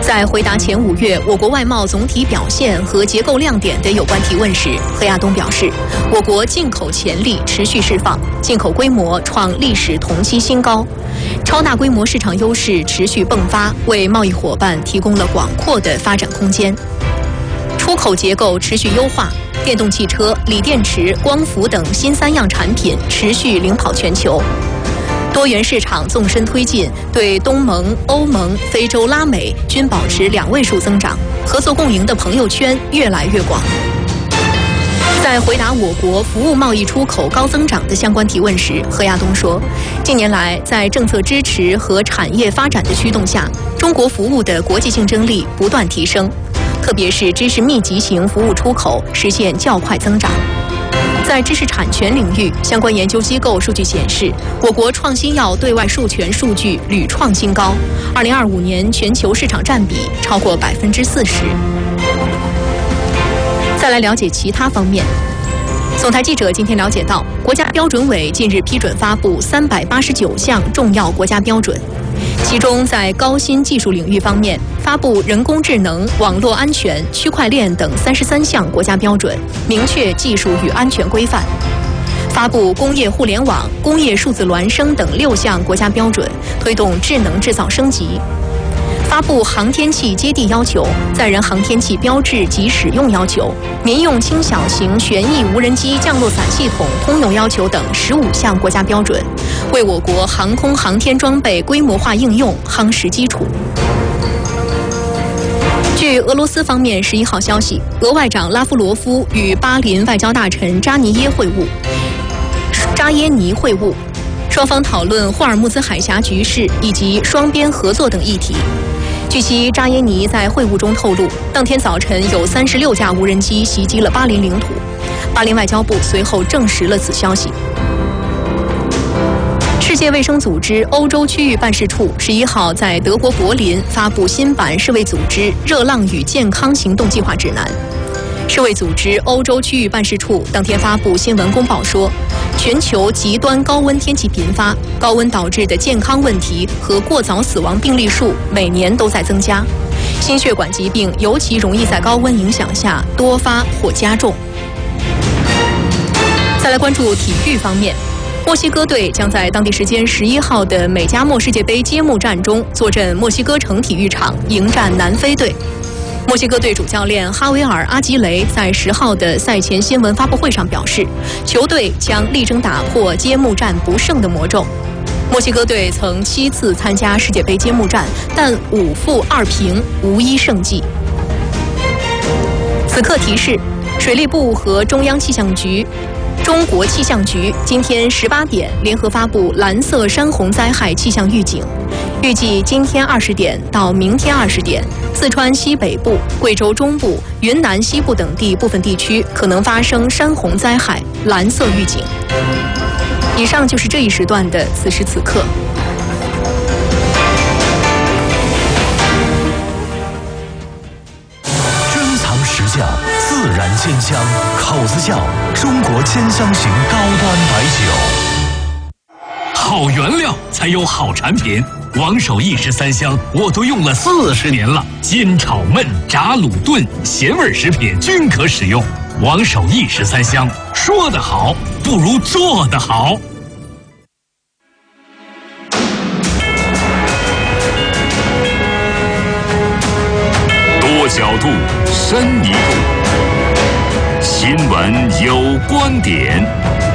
在回答前5月我国外贸总体表现和结构亮点的有关提问时，何亚东表示，我国进口潜力持续释放，进口规模创历史同期新高，超大规模市场优势持续迸发，为贸易伙伴提供了广阔的发展空间。出口结构持续优化，电动汽车、锂电池、光伏等新3样产品持续领跑全球。多元市场纵深推进，对东盟、欧盟、非洲、拉美均保持2位数增长，合作共赢的朋友圈越来越广。在回答我国服务贸易出口高增长的相关提问时，何亚东说，近年来在政策支持和产业发展的驱动下，中国服务的国际竞争力不断提升，特别是知识密集型服务出口实现较快增长。在知识产权领域，相关研究机构数据显示，我国创新药对外授权数据屡创新高，2025年全球市场占比超过40%。再来了解其他方面。总台记者今天了解到，国家标准委近日批准发布389项重要国家标准，其中在高新技术领域方面，发布人工智能、网络安全、区块链等33项国家标准，明确技术与安全规范；发布工业互联网、工业数字孪生等6项国家标准，推动智能制造升级；发布航天器接地要求、载人航天器标志及使用要求、民用轻小型旋翼无人机降落伞系统通用要求等15项国家标准，为我国航空航天装备规模化应用夯实基础。据俄罗斯方面11号消息，俄外长拉夫罗夫与巴林外交大臣扎耶尼会晤，双方讨论霍尔木兹海峡局势以及双边合作等议题。据悉，扎耶尼在会晤中透露，当天早晨有36架无人机袭击了巴林领土。巴林外交部随后证实了此消息。世界卫生组织欧洲区域办事处11号在德国柏林发布新版世卫组织热浪与健康行动计划指南。世卫组织欧洲区域办事处当天发布新闻公报说，全球极端高温天气频发，高温导致的健康问题和过早死亡病例数每年都在增加，心血管疾病尤其容易在高温影响下多发或加重。再来关注体育方面，墨西哥队将在当地时间11号的美加墨世界杯揭幕战中坐镇墨西哥城体育场迎战南非队。墨西哥队主教练哈维尔·阿吉雷在10号的赛前新闻发布会上表示，球队将力争打破揭幕战不胜的魔咒。墨西哥队曾7次参加世界杯揭幕战，但5负2平，无一胜绩。此刻提示，水利部和中国气象局今天18点联合发布蓝色山洪灾害气象预警，预计今天20点到明天20点，四川西北部、贵州中部、云南西部等地部分地区可能发生山洪灾害，蓝色预警。以上就是这一时段的此时此刻。 珍藏实窖，自然鲜香，口子窖，中国千香型高端白酒。 好原料才有好产品，王守义13香我都用了40年了，煎炒焖炸卤炖咸味食品均可使用。王守义13香，说得好不如做得好。多角度，深一度，新闻有观点。